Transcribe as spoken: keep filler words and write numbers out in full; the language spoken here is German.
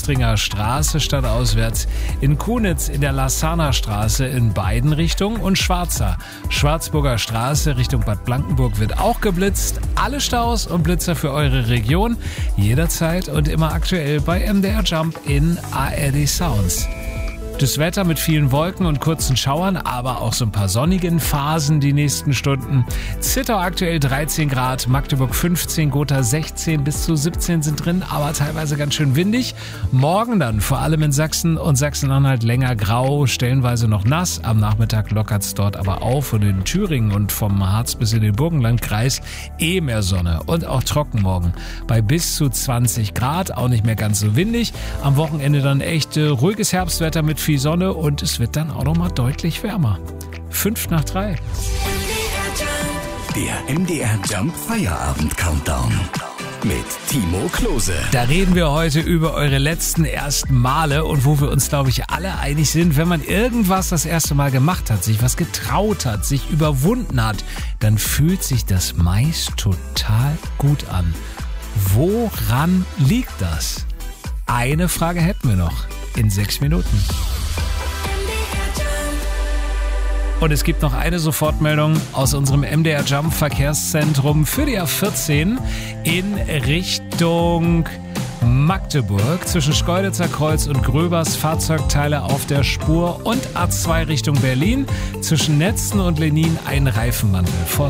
Holstringer Straße stadtauswärts, in Kunitz in der Lassaner Straße in beiden Richtungen und Schwarzer, Schwarzburger Straße Richtung Bad Blankenburg wird auch geblitzt. Alle Staus und Blitzer für eure Region, jederzeit und immer aktuell bei M D R Jump in A R D Sounds. Das Wetter mit vielen Wolken und kurzen Schauern, aber auch so ein paar sonnigen Phasen die nächsten Stunden. Zittau aktuell dreizehn Grad, Magdeburg fünfzehn, Gotha sechzehn, bis zu siebzehn sind drin, aber teilweise ganz schön windig. Morgen dann vor allem in Sachsen und Sachsen-Anhalt länger grau, stellenweise noch nass. Am Nachmittag lockert es dort aber auf und in Thüringen und vom Harz bis in den Burgenlandkreis eh mehr Sonne und auch trocken morgen. Bei bis zu zwanzig Grad, auch nicht mehr ganz so windig. Am Wochenende dann echt äh, ruhiges Herbstwetter mit viel Sonne und es wird dann auch noch mal deutlich wärmer. Fünf nach drei. Der M D R Jump Feierabend Countdown mit Timo Klose. Da reden wir heute über eure letzten ersten Male und wo wir uns, glaube ich, alle einig sind, wenn man irgendwas das erste Mal gemacht hat, sich was getraut hat, sich überwunden hat, dann fühlt sich das meist total gut an. Woran liegt das? Eine Frage hätten wir noch in sechs Minuten. Und es gibt noch eine Sofortmeldung aus unserem M D R Jump Verkehrszentrum für die A vierzehn in Richtung Magdeburg. Zwischen Schkeuditzer Kreuz und Gröbers Fahrzeugteile auf der Spur und A zwei Richtung Berlin. Zwischen Netzen und Lenin ein Reifenwandel. Vorsicht.